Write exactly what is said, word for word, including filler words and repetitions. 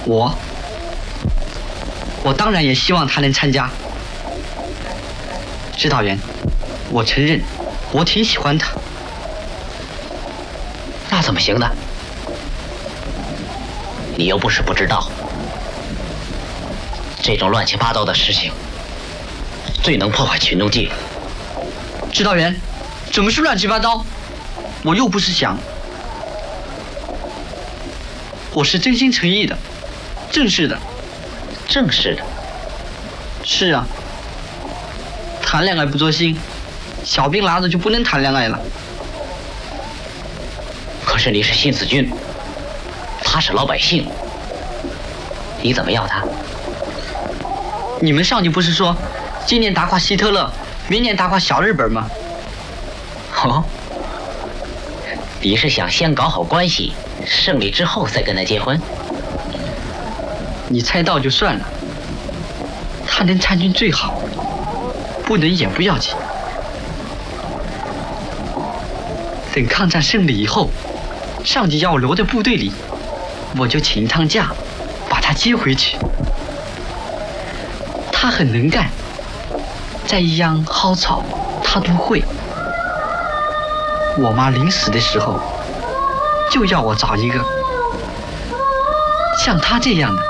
我，我当然也希望他能参加。指导员，我承认，我挺喜欢他。 那怎么行呢？你又不是不知道，这种乱七八糟的事情最能破坏群众纪律。 指导员，怎么是乱七八糟？我又不是想，我是真心诚意的，正式的。 正式的？ 是啊，谈恋爱不做心，小兵拿着就不能谈恋爱了。 可是你是新四军，他是老百姓，你怎么要他？ 你们上级不是说今年打垮希特勒，明年打垮小日本吗？ 哦，你是想先搞好关系，胜利之后再跟他结婚？ 你猜到就算了，他能参军最好，不能也不要紧。等抗战胜利以后，上级要我留在部队里，我就请一趟假，把他接回去。他很能干，在一样蒿草他都会。我妈临死的时候，就要我找一个像他这样的。